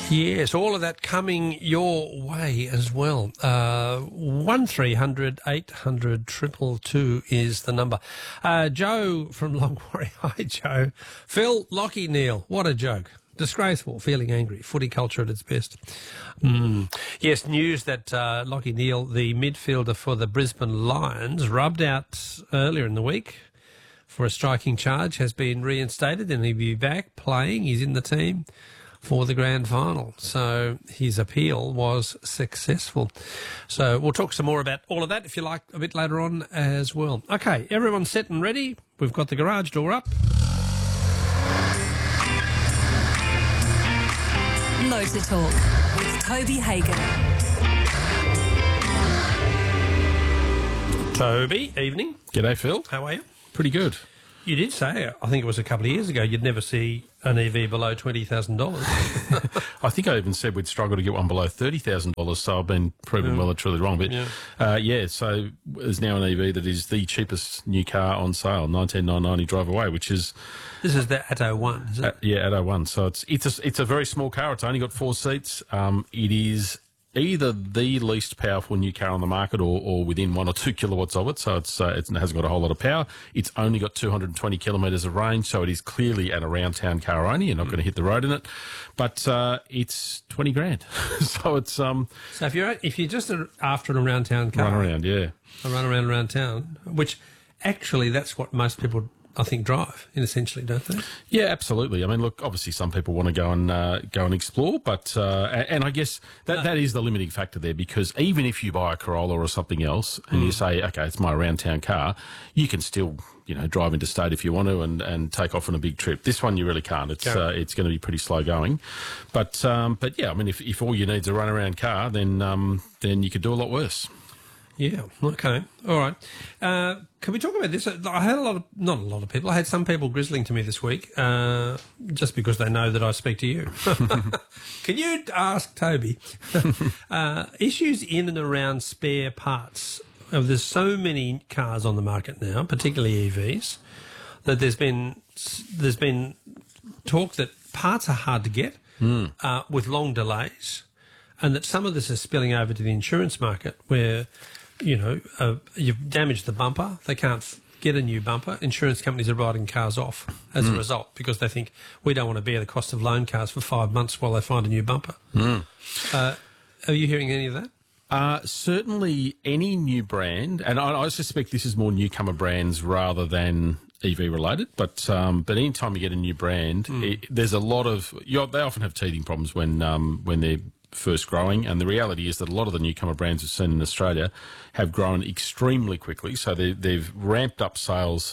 Yes, all of that coming your way as well. 1300 800 222 is the number. Joe from Longwarry. Hi, Joe. Phil, Lockie Neal. What a joke. Disgraceful, feeling angry. Footy culture at its best. Yes, news that Lockie Neal, the midfielder for the Brisbane Lions, rubbed out earlier in the week for a striking charge, has been reinstated and he'll be back playing. He's in the team for the grand final. So his appeal was successful. So we'll talk some more about all of that, if you like, a bit later on as well. Okay, everyone's set and ready. We've got the garage door up. Motor Talk with Toby Hagan. Toby, evening. G'day, Phil. How are you? Pretty good. You did say, I think it was a couple of years ago, you'd never see an EV below $20,000. I think I even said we'd struggle to get one below $30,000, so I've been proven well and truly wrong. But so there's now an EV that is the cheapest new car on sale, $19,990 drive away, which is... This is the Atto 1, is it? Atto 1. So it's a very small car. It's only got 4 seats. It is either the least powerful new car on the market or within 1 or 2 kilowatts of it. So it hasn't got a whole lot of power. It's only got 220 kilometres of range, so it is clearly an around-town car only. You're not going to hit the road in it. But it's 20 grand. So it's... So if you're just after an around-town car... Run around, yeah. A run around town, which actually that's what most people... I think drive, essentially, don't they? Yeah, absolutely. I mean, look, obviously some people want to go and explore, but and I guess that is the limiting factor there, because even if you buy a Corolla or something else and you say, okay, it's my around town car, you can still drive interstate if you want to and take off on a big trip. This one you really can't. It's going to be pretty slow going, but yeah, I mean, if all you need is a run around car, then you could do a lot worse. Yeah, okay. All right. Can we talk about this? I had not a lot of people. I had some people grizzling to me this week just because they know that I speak to you. Can you ask Toby? Issues in and around spare parts. There's so many cars on the market now, particularly EVs, that there's been talk that parts are hard to get with long delays, and that some of this is spilling over to the insurance market where... you've damaged the bumper. They can't get a new bumper. Insurance companies are writing cars off as a result because they think we don't want to bear the cost of loan cars for 5 months while they find a new bumper. Are you hearing any of that? Certainly any new brand, and I suspect this is more newcomer brands rather than EV related, but any time you get a new brand, there's a lot of... they often have teething problems when they're first growing, and the reality is that a lot of the newcomer brands we've seen in Australia have grown extremely quickly, so they've ramped up sales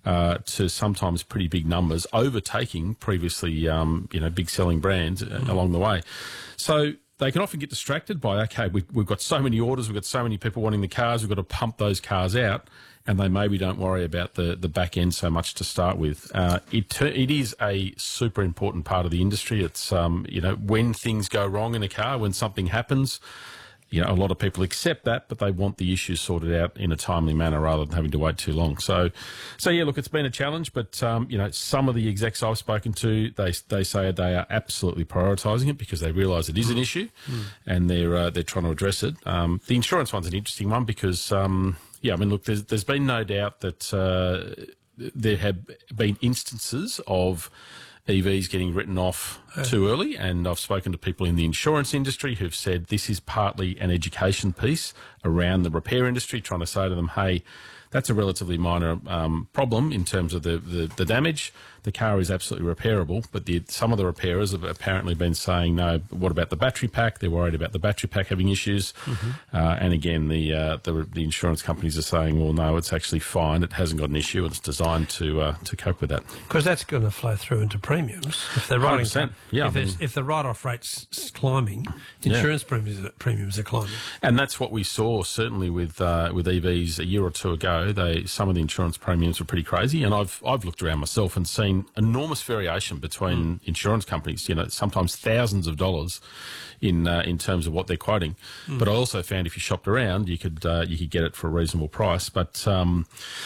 to sometimes pretty big numbers, overtaking previously big selling brands along the way. So they can often get distracted by, okay, we've got so many orders, we've got so many people wanting the cars, we've got to pump those cars out, and they maybe don't worry about the back end so much to start with. It is a super important part of the industry. It's, when things go wrong in a car, when something happens, a lot of people accept that, but they want the issues sorted out in a timely manner rather than having to wait too long. So yeah, look, it's been a challenge, but, some of the execs I've spoken to, they say they are absolutely prioritising it because they realise it is an issue and they're trying to address it. The insurance one's an interesting one because, look, there's been no doubt that there have been instances of EVs getting written off too early, and I've spoken to people in the insurance industry who've said this is partly an education piece around the repair industry, trying to say to them, hey, that's a relatively minor problem in terms of the damage. The car is absolutely repairable, but some of the repairers have apparently been saying, no, what about the battery pack? They're worried about the battery pack having issues. And again, the insurance companies are saying, well, no, it's actually fine. It hasn't got an issue. It's designed to cope with that. Because that's going to flow through into premiums. If they're writing, 100%. Yeah, if the write-off rate's climbing, insurance premiums are climbing. And that's what we saw certainly with EVs a year or two ago. Some of the insurance premiums were pretty crazy, and I've looked around myself and seen enormous variation between insurance companies. Sometimes thousands of dollars in terms of what they're quoting. But I also found if you shopped around, you could get it for a reasonable price. But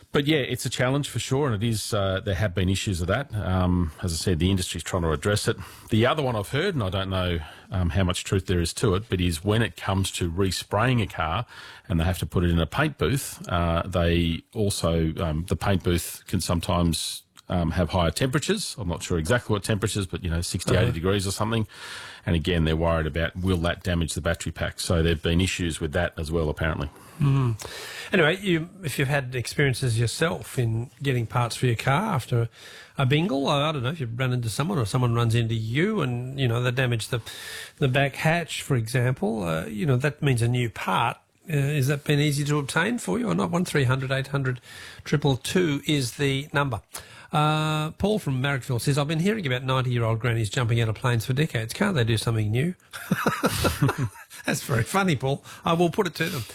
But yeah, it's a challenge for sure, and it is. There have been issues of that. As I said, the industry's trying to address it. The other one I've heard, and I don't know how much truth there is to it, but is when it comes to respraying a car and they have to put it in a paint booth, they also the paint booth can sometimes have higher temperatures. I'm not sure exactly what temperatures, but 60, 80 degrees or something. And again, they're worried about will that damage the battery pack. So there've been issues with that as well, apparently. Anyway, if you've had experiences yourself in getting parts for your car after a bingle, I don't know if you've run into someone or someone runs into you and, they damage the back hatch, for example, that means a new part. Has that been easy to obtain for you or not? 1300 800 222 is the number. Paul from Marrickville says, I've been hearing about 90-year-old grannies jumping out of planes for decades. Can't they do something new? That's very funny, Paul. I will put it to them.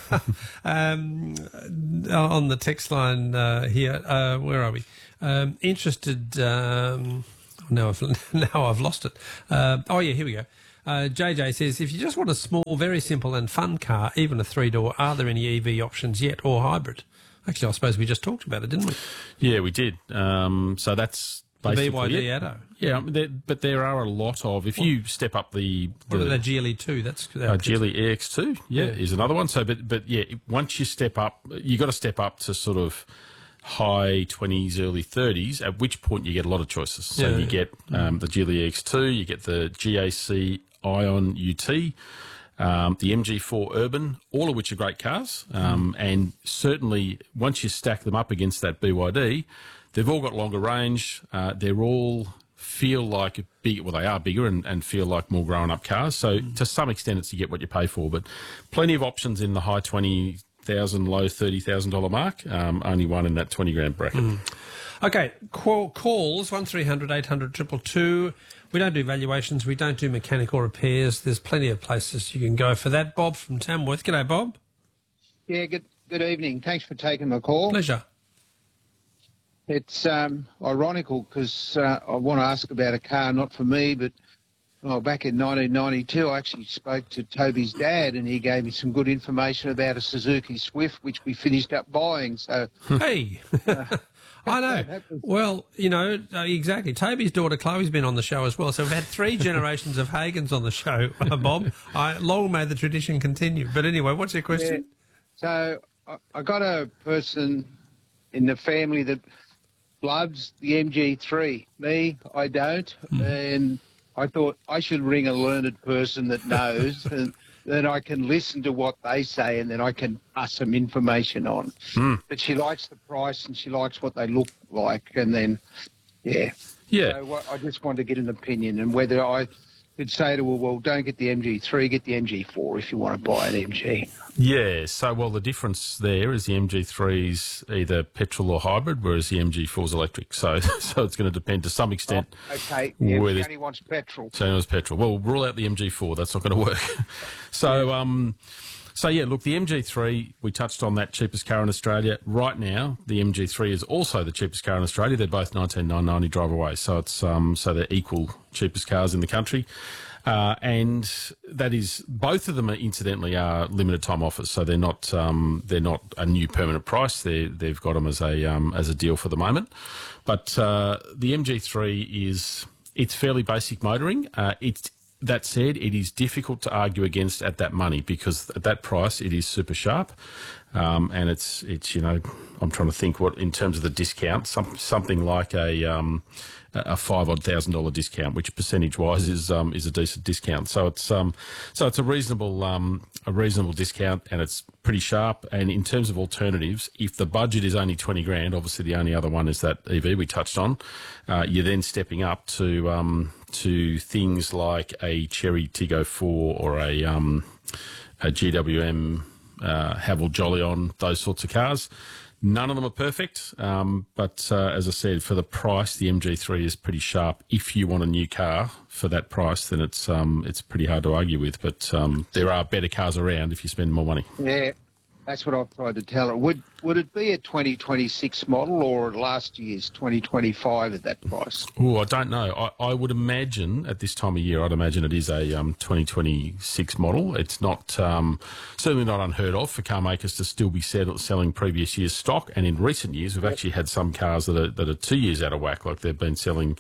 On the text line here, where are we? Interested... now I've lost it. Here we go. JJ says, if you just want a small, very simple and fun car, even a 3-door, are there any EV options yet or hybrid? Actually, I suppose we just talked about it, didn't we? Yeah, we did. So that's basically the BYD Atto. Yeah, but there are a lot of... If you step up the what about the GLE 2? That's GLE EX2, is another one. So, but yeah, once you step up, you got to step up to sort of high 20s, early 30s, at which point you get a lot of choices. So you get the GLE EX2, you get the GAC Ion UT, the MG4 Urban, all of which are great cars. And certainly once you stack them up against that BYD, they've all got longer range. They're all feel like big, well, they are bigger and feel like more grown-up cars. So to some extent, it's you get what you pay for. But plenty of options in the high $20,000, low $30,000 mark. Only one in that 20 grand bracket. Okay, calls 1300 800 222. We don't do valuations. We don't do mechanical repairs. There's plenty of places you can go for that. Bob from Tamworth. G'day, Bob. Yeah, good evening. Thanks for taking my call. Pleasure. It's ironical because I want to ask about a car, not for me, but back in 1992, I actually spoke to Toby's dad, and he gave me some good information about a Suzuki Swift, which we finished up buying. So, hey, I know. Well, exactly. Toby's daughter Chloe's been on the show as well, so we've had 3 generations of Hagans on the show, Bob. Long may the tradition continue. But anyway, what's your question? Yeah. So I got a person in the family that loves the MG3. Me, I don't, and I thought I should ring a learned person that knows, and then I can listen to what they say, and then I can pass some information on. But she likes the price, and she likes what they look like, and then, yeah. So I just wanted to get an opinion, and whether I could say to her, well, don't get the MG3, get the MG4 if you want to buy an MG. Yeah, so, the difference there is the MG3's either petrol or hybrid, whereas the MG4's electric. So it's going to depend to some extent. Okay, yeah, she only wants petrol. So only wants petrol. Well, rule out the MG4. That's not going to work. So, look, the MG3, we touched on that, cheapest car in Australia. Right now, the MG3 is also the cheapest car in Australia. They're both 19,990 drive away. So it's so they're equal cheapest cars in the country. And that is, both of them are, incidentally, are limited time offers. So they're not a new permanent price. They've got them as a deal for the moment. But the MG3 it's fairly basic motoring. That said, it is difficult to argue against at that money because at that price it is super sharp, and it's I'm trying to think what in terms of the discount, something like a $5,000 discount, which percentage wise is a decent discount. So it's a reasonable discount, and it's pretty sharp. And in terms of alternatives, if the budget is only 20 grand, obviously the only other one is that EV we touched on. You're then stepping up to things like a Chery Tiggo 4 or a GWM Haval Jolyon, those sorts of cars. None of them are perfect, but as I said, for the price, the MG3 is pretty sharp. If you want a new car for that price, then it's pretty hard to argue with. But there are better cars around if you spend more money. Yeah. That's what I've tried to tell her. Would it be a 2026 model or last year's 2025 at that price? Oh, I don't know. I would imagine at this time of year, I'd imagine it is a 2026 model. It's not certainly not unheard of for car makers to still be selling previous year's stock. And in recent years, we've actually had some cars that are 2 years out of whack, like they've been selling,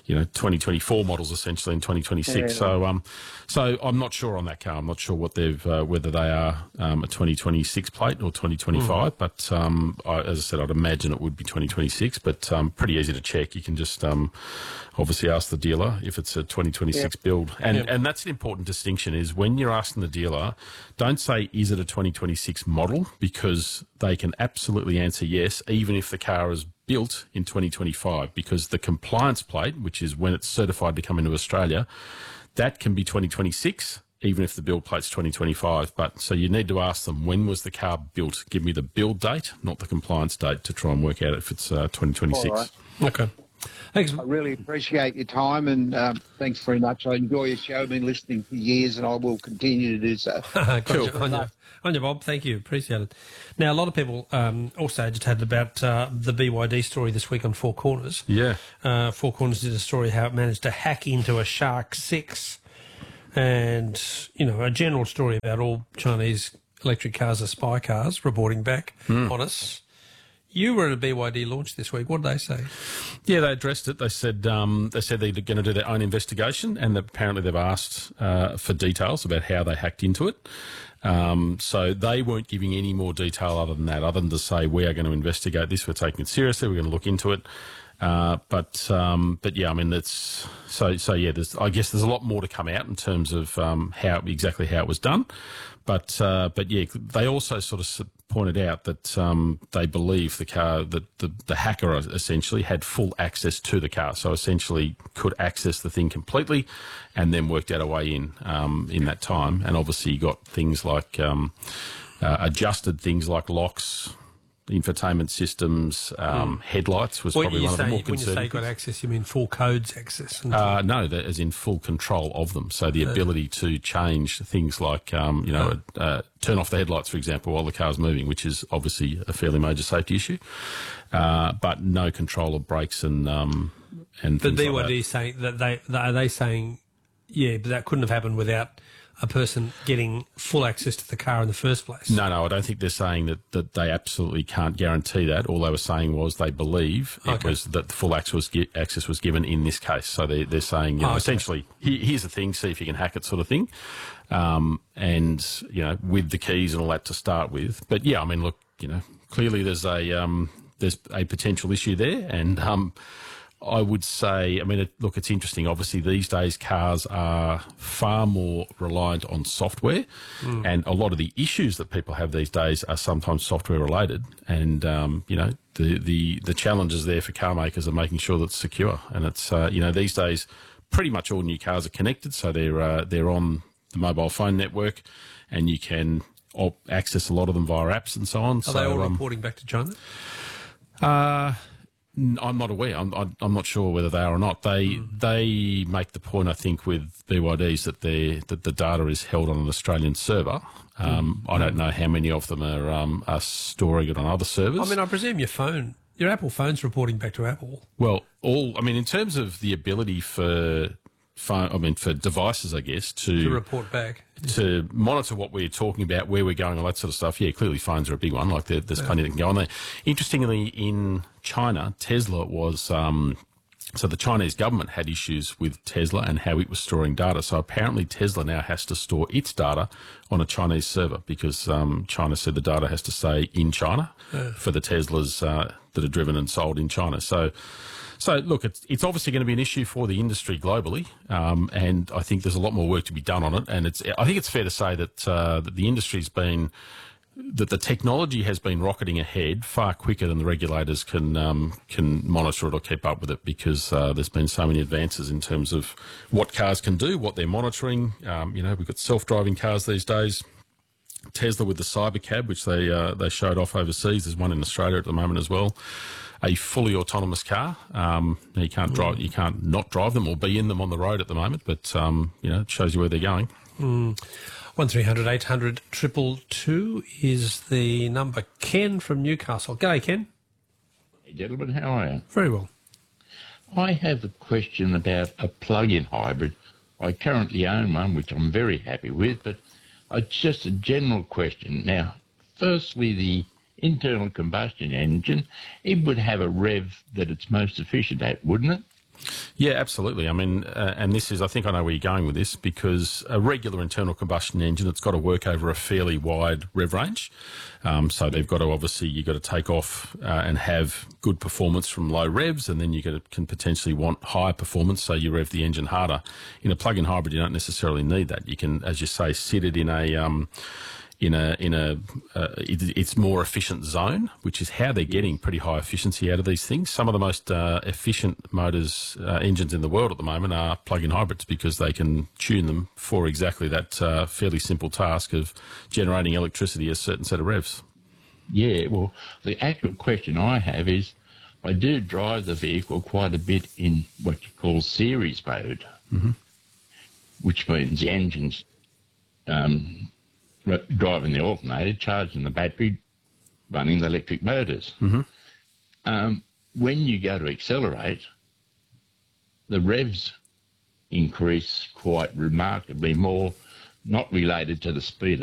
2024 models essentially in 2026. Yeah. So I'm not sure on that car. I'm not sure what whether they are a 2026 plate or 2025. But as I said, I'd imagine it would be 2026. But pretty easy to check. You can just obviously ask the dealer if it's a 2026 build. And that's an important distinction is when you're asking the dealer, don't say, is it a 2026 model? Because they can absolutely answer yes, even if the car is built in 2025, because the compliance plate, which is when it's certified to come into Australia, that can be 2026, even if the build plate's 2025. But so you need to ask them, when was the car built? Give me the build date, not the compliance date, to try and work out if it's 2026. All right. Okay. Thanks. I really appreciate your time, and thanks very much. I enjoy your show. I've been listening for years, and I will continue to do so. Cool. On you, Bob. Thank you. Appreciate it. Now, a lot of people also agitated about the BYD story this week on Four Corners. Yeah. Four Corners did a story how it managed to hack into a Shark 6 and, a general story about all Chinese electric cars are spy cars reporting back on us. You were at a BYD launch this week. What did they say? Yeah, they addressed it. They said they're going to do their own investigation, and apparently they've asked for details about how they hacked into it. So they weren't giving any more detail other than that, other than to say, we are going to investigate this. We're taking it seriously. We're going to look into it. But yeah, I mean, that's yeah. I guess there's a lot more to come out in terms of exactly how it was done. But yeah, they also sort of pointed out that they believe the car, that the hacker essentially had full access to the car, so essentially could access the thing completely, and then worked out a way in that time. And obviously, you got things like adjusted things like locks, infotainment systems, headlights was probably one of the more concerning. When you say got access, you mean full codes access? No, that as in full control of them. So the ability to change things like, turn off the headlights, for example, while the car's moving, which is obviously a fairly major safety issue. But no control of brakes and things but BYD like that. saying that are they saying, yeah, but that couldn't have happened without a person getting full access to the car in the first place? No, I don't think they're saying that they absolutely can't guarantee that. All they were saying was they believe it was that the full access was given in this case. So they're saying, essentially, here's the thing, see if you can hack it, sort of thing. And with the keys and all that to start with. But yeah, I mean, look, clearly there's a potential issue there, and I would say, I mean, it's interesting. Obviously, these days cars are far more reliant on software, and a lot of the issues that people have these days are sometimes software related. And the challenges there for car makers are making sure that it's secure. And it's these days, pretty much all new cars are connected, so they're on the mobile phone network, and you can access a lot of them via apps and so on. Are they all reporting back to China? I'm not aware. I'm not sure whether they are or not. They make the point, I think, with BYDs that the data is held on an Australian server. I don't know how many of them are storing it on other servers. I mean, I presume your Apple phone's reporting back to Apple. Well, in terms of the ability for devices, I guess, to report back, to monitor what we're talking about, where we're going, all that sort of stuff. Yeah, clearly phones are a big one. Like there's plenty that can go on there. Interestingly, in China, Tesla was so the Chinese government had issues with Tesla and how it was storing data. So apparently Tesla now has to store its data on a Chinese server because China said the data has to stay in China for the Teslas that are driven and sold in China. So look, it's obviously going to be an issue for the industry globally, and I think there's a lot more work to be done on it. And I think it's fair to say that the industry's been, that the technology has been rocketing ahead far quicker than the regulators can monitor it or keep up with it, because there's been so many advances in terms of what cars can do, what they're monitoring. We've got self-driving cars these days. Tesla with the Cybercab, which they showed off overseas. There's one in Australia at the moment as well. A fully autonomous car. You can't not drive them or be in them on the road at the moment, but it shows you where they're going. 1300 800 222 is the number. Ken from Newcastle. G'day, Ken. Hey, gentlemen, how are you? Very well. I have a question about a plug-in hybrid. I currently own one, which I'm very happy with, but it's just a general question. Now, firstly, the internal combustion engine, it would have a rev that it's most efficient at, wouldn't it? Yeah, absolutely. I mean, and this is, I think I know where you're going with this, because a regular internal combustion engine, it's got to work over a fairly wide rev range. So they've got to, obviously, you've got to take off and have good performance from low revs, and then you can potentially want higher performance, so you rev the engine harder. In a plug-in hybrid, you don't necessarily need that. You can, as you say, sit it in a it's more efficient zone, which is how they're getting pretty high efficiency out of these things. Some of the most efficient motors, engines in the world at the moment are plug-in hybrids, because they can tune them for exactly that fairly simple task of generating electricity at a certain set of revs. Yeah, well, the actual question I have is, I do drive the vehicle quite a bit in what you call series mode, which means the engine's driving the alternator, charging the battery, running the electric motors. When you go to accelerate, the revs increase quite remarkably more, not related to the speed